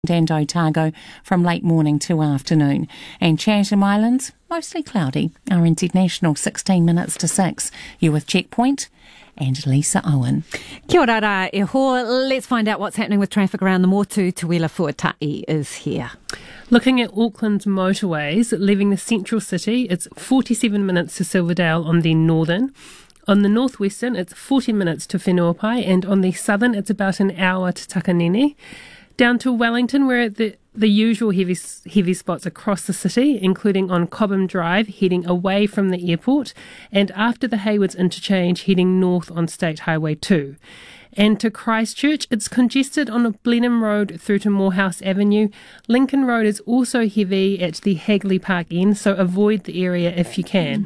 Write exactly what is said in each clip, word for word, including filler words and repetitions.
and Otago from late morning to afternoon. And Chatham Islands, mostly cloudy. R N Z National, sixteen minutes to six. You with Checkpoint and Lisa Owen. Kia ora rā e hoa. Let's find out what's happening with traffic around the Motu. Tuila Fuata'i is here. Looking at Auckland's motorways, leaving the central city, it's forty-seven minutes to Silverdale on the northern. On the northwestern, it's forty minutes to Whenuapai, and on the southern, it's about an hour to Takanini. Down to Wellington, we're at the, the usual heavy heavy spots across the city, including on Cobham Drive, heading away from the airport, and after the Haywoods interchange, heading north on State Highway two. And to Christchurch, it's congested on Blenheim Road through to Morehouse Avenue. Lincoln Road is also heavy at the Hagley Park end, so avoid the area if you can.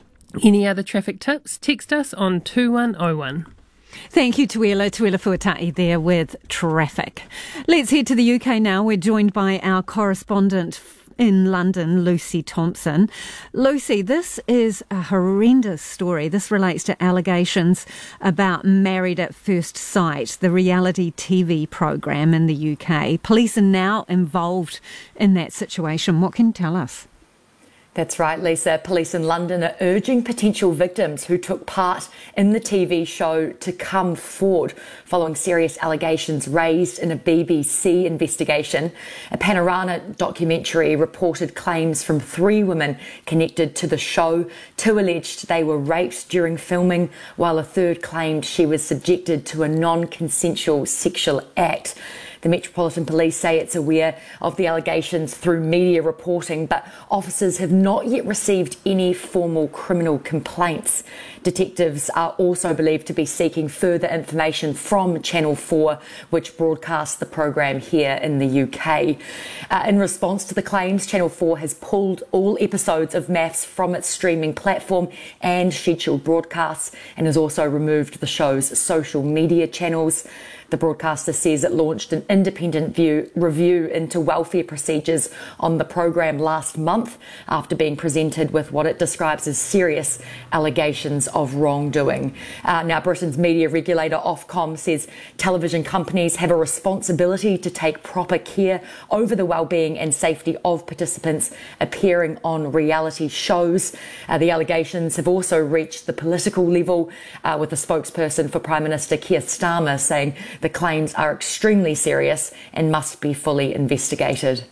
Any other traffic tips? Text us on two one oh one. Thank you, Tuila. Tuila Fuata'i there with traffic. Let's head to the U K now. We're joined by our correspondent in London, Lucy Thompson. Lucy, this is a horrendous story. This relates to allegations about Married at First Sight, the reality T V program in the U K. Police are now involved in that situation. What can you tell us? That's right, Lisa. Police in London are urging potential victims who took part in the T V show to come forward following serious allegations raised in a B B C investigation. A Panorama documentary reported claims from three women connected to the show. Two alleged they were raped during filming, while a third claimed she was subjected to a non-consensual sexual act. The Metropolitan Police say it's aware of the allegations through media reporting, but officers have not yet received any formal criminal complaints. Detectives are also believed to be seeking further information from Channel four, which broadcasts the programme here in the U K. Uh, in response to the claims, Channel four has pulled all episodes of Maths from its streaming platform and scheduled broadcasts, and has also removed the show's social media channels. The broadcaster says it launched an independent view, review into welfare procedures on the programme last month after being presented with what it describes as serious allegations of wrongdoing. Uh, now, Britain's media regulator Ofcom says television companies have a responsibility to take proper care over the well-being and safety of participants appearing on reality shows. Uh, the allegations have also reached the political level, uh, with the spokesperson for Prime Minister Keir Starmer saying the claims are extremely serious and must be fully investigated.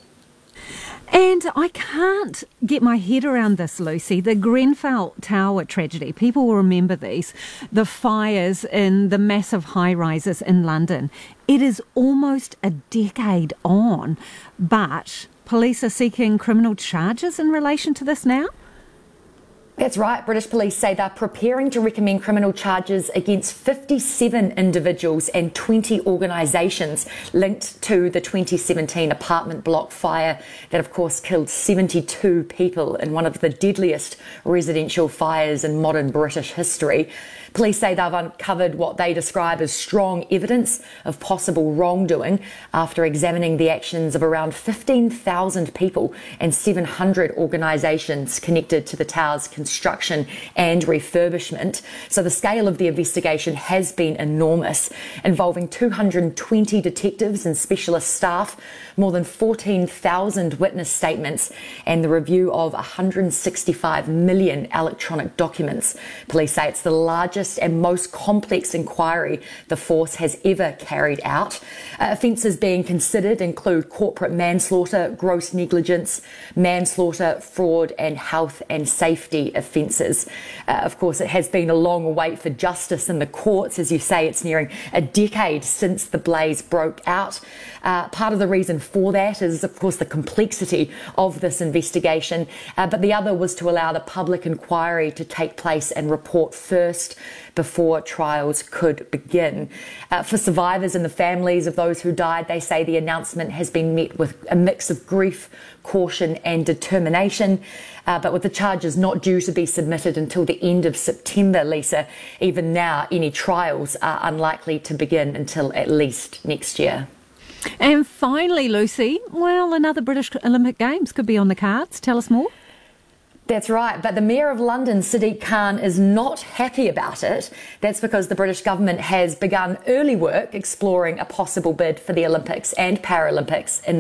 And I can't get my head around this, Lucy. The Grenfell Tower tragedy, people will remember these, the fires in the massive high-rises in London. It is almost a decade on, but police are seeking criminal charges in relation to this now? That's right. British police say they're preparing to recommend criminal charges against fifty-seven individuals and twenty organisations linked to the twenty seventeen apartment block fire that, of course, killed seventy-two people in one of the deadliest residential fires in modern British history. Police say they've uncovered what they describe as strong evidence of possible wrongdoing after examining the actions of around fifteen thousand people and seven hundred organisations connected to the tower's construction and refurbishment. So the scale of the investigation has been enormous, involving two hundred twenty detectives and specialist staff, more than fourteen thousand witness statements, and the review of one hundred sixty-five million electronic documents. Police say it's the largest and most complex inquiry the force has ever carried out. Uh, offences being considered include corporate manslaughter, gross negligence, manslaughter, fraud and health and safety offences. Uh, of course, it has been a long wait for justice in the courts. As you say, it's nearing a decade since the blaze broke out. Uh, part of the reason for that is, of course, the complexity of this investigation, uh, but the other was to allow the public inquiry to take place and report first before trials could begin. Uh, for survivors and the families of those who died, they say the announcement has been met with a mix of grief, caution and determination. Uh, but with the charges not due to be submitted until the end of September, Lisa, even now any trials are unlikely to begin until at least next year. And finally, Lucy, well, another British Olympic Games could be on the cards. Tell us more. That's right, but the Mayor of London, Sadiq Khan, is not happy about it. That's because the British government has begun early work exploring a possible bid for the Olympics and Paralympics in